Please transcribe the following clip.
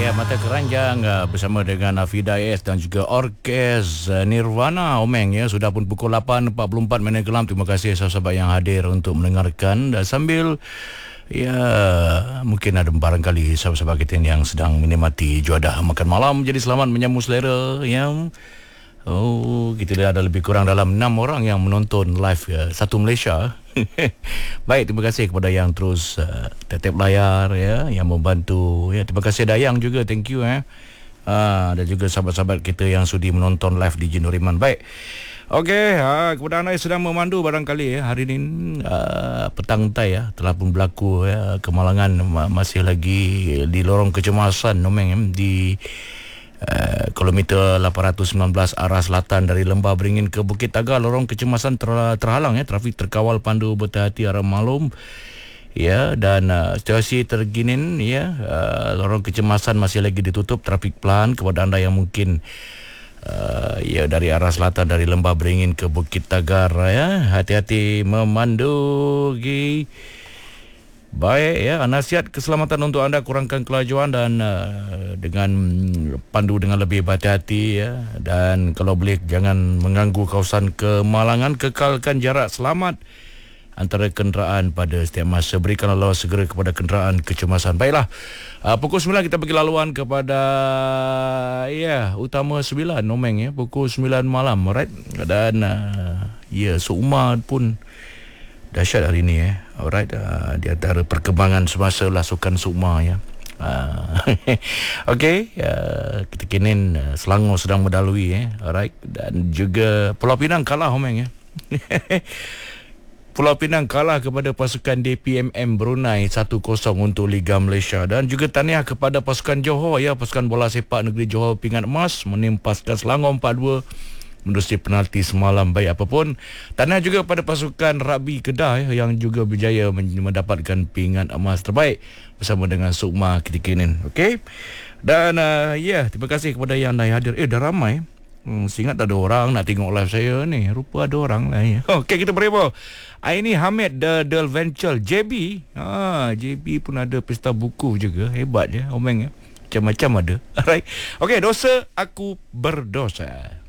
ya, Mata Keranjang bersama dengan Afida S dan juga Orkes Nirvana Omeng ya. Sudah pun pukul 8.44 minit kelam. Terima kasih sahabat-sahabat yang hadir untuk mendengarkan dan sambil ya mungkin ada barangkali sahabat-sahabat kita yang sedang menikmati juadah makan malam. Jadi selamat menyambut selera yang kita lihat ada lebih kurang dalam 6 orang yang menonton live satu Malaysia. Baik, terima kasih kepada yang terus tetap layar ya, yang membantu ya. Terima kasih Dayang juga, thank you dan juga sahabat-sahabat kita yang sudi menonton live di Jinuriman. Baik. Okey, kepada anda yang sedang memandu barangkali hari ini petang tai telah pun berlaku kemalangan masih lagi di lorong kecemasan Nomeng di kilometer 819 arah selatan dari Lembah Beringin ke Bukit Tagar. Lorong kecemasan terhalang trafik terkawal, pandu berhati-hati arah maklum ya. Dan situasi terkini lorong kecemasan masih lagi ditutup, trafik pelan. Kepada anda yang mungkin dari arah selatan dari Lembah Beringin ke Bukit Tagar hati-hati memandu. Baik ya, nasihat keselamatan untuk anda, kurangkan kelajuan dan dengan pandu dengan lebih berhati-hati ya. Dan kalau boleh jangan mengganggu kawasan kemalangan, kekalkan jarak selamat antara kenderaan pada setiap masa. Berikan Allah segera kepada kenderaan kecemasan. Baiklah, pukul 9 kita bagi laluan kepada Utama 9 Nomeng pukul 9 malam, alright. Dan Sukma pun dahsyat hari ini alright. Di antara perkembangan semasa lasukan Sukma Okey, kita kini Selangor sedang mendalui alright. Dan juga Pulau Pinang kalah Homeng Pulau Pinang kalah kepada pasukan DPMM Brunei 1-0 untuk Liga Malaysia. Dan juga tahniah kepada pasukan Johor pasukan bola sepak negeri Johor pingat emas menimpaskan Selangor 4-2 menerusi penalti semalam. Baik apapun, tahniah juga pada pasukan rugby Kedah yang juga berjaya mendapatkan pingat emas terbaik bersama dengan Sukma ketika ini. Okey. Dan terima kasih kepada yang dah hadir. Dah ramai. Seingat tak ada orang nak tengok live saya ni. Rupa ada orang lah Okey, kita beri ini Hamid The Venture JB. JB pun ada pesta buku juga. Hebat Omeng macam-macam ada. Alright. Okey, dosa aku berdosa.